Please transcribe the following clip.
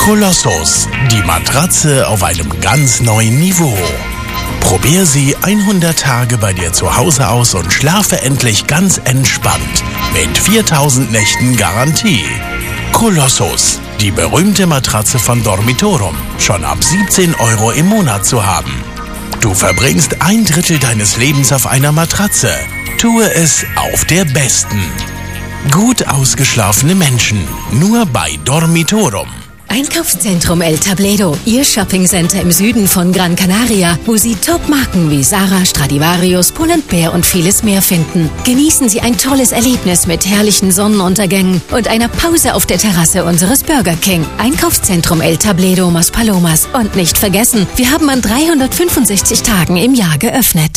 Kolossus, die Matratze auf einem ganz neuen Niveau. Probier sie 100 Tage bei dir zu Hause aus und schlafe endlich ganz entspannt mit 4000 Nächten Garantie. Kolossus, die berühmte Matratze von Dormitorum, schon ab 17 € im Monat zu haben. Du verbringst 1/3 deines Lebens auf einer Matratze. Tue es auf der besten. Gut ausgeschlafene Menschen, nur bei Dormitorum. Einkaufszentrum El Tabledo, Ihr Shoppingcenter im Süden von Gran Canaria, wo Sie Top-Marken wie Zara, Stradivarius, Pull&Bear und vieles mehr finden. Genießen Sie ein tolles Erlebnis mit herrlichen Sonnenuntergängen und einer Pause auf der Terrasse unseres Burger King. Einkaufszentrum El Tabledo, Maspalomas. Und nicht vergessen, wir haben an 365 Tagen im Jahr geöffnet.